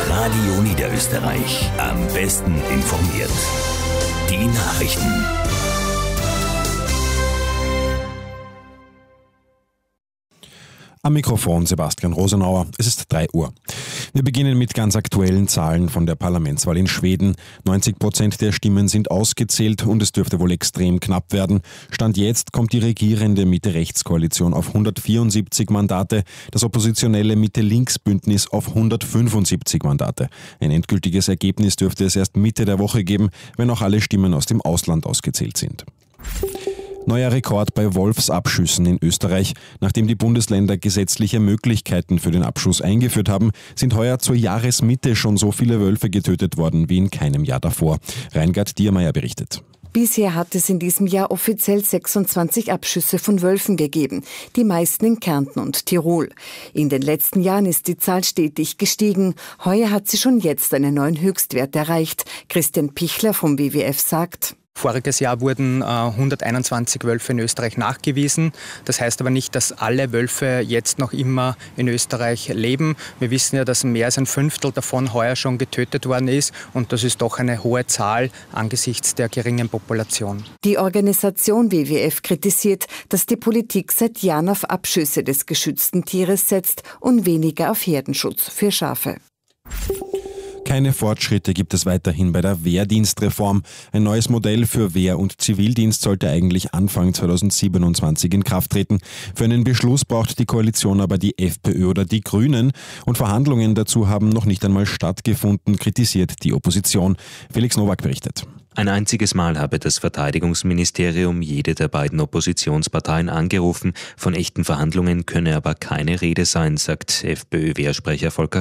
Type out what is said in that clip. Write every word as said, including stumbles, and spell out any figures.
Radio Niederösterreich. Am besten informiert. Die Nachrichten. Am Mikrofon Sebastian Rosenauer. Es ist drei Uhr. Wir beginnen mit ganz aktuellen Zahlen von der Parlamentswahl in Schweden. neunzig Prozent der Stimmen sind ausgezählt und es dürfte wohl extrem knapp werden. Stand jetzt kommt die regierende Mitte-Rechts-Koalition auf hundertvierundsiebzig Mandate, das oppositionelle Mitte-Links-Bündnis auf hundertfünfundsiebzig Mandate. Ein endgültiges Ergebnis dürfte es erst Mitte der Woche geben, wenn auch alle Stimmen aus dem Ausland ausgezählt sind. Neuer Rekord bei Wolfsabschüssen in Österreich. Nachdem die Bundesländer gesetzliche Möglichkeiten für den Abschuss eingeführt haben, sind heuer zur Jahresmitte schon so viele Wölfe getötet worden wie in keinem Jahr davor. Reingard Diermeier berichtet. Bisher hat es in diesem Jahr offiziell sechsundzwanzig Abschüsse von Wölfen gegeben, die meisten in Kärnten und Tirol. In den letzten Jahren ist die Zahl stetig gestiegen. Heuer hat sie schon jetzt einen neuen Höchstwert erreicht. Christian Pichler vom W W F sagt: Voriges Jahr wurden äh, hunderteinundzwanzig Wölfe in Österreich nachgewiesen. Das heißt aber nicht, dass alle Wölfe jetzt noch immer in Österreich leben. Wir wissen ja, dass mehr als ein Fünftel davon heuer schon getötet worden ist. Und das ist doch eine hohe Zahl angesichts der geringen Population. Die Organisation W W F kritisiert, dass die Politik seit Jahren auf Abschüsse des geschützten Tieres setzt und weniger auf Herdenschutz für Schafe. Keine Fortschritte gibt es weiterhin bei der Wehrdienstreform. Ein neues Modell für Wehr- und Zivildienst sollte eigentlich Anfang zweitausendsiebenundzwanzig in Kraft treten. Für einen Beschluss braucht die Koalition aber die FPÖ oder die Grünen. Und Verhandlungen dazu haben noch nicht einmal stattgefunden, kritisiert die Opposition. Felix Nowak berichtet. Ein einziges Mal habe das Verteidigungsministerium jede der beiden Oppositionsparteien angerufen. Von echten Verhandlungen könne aber keine Rede sein, sagt FPÖ-Wehrsprecher Volker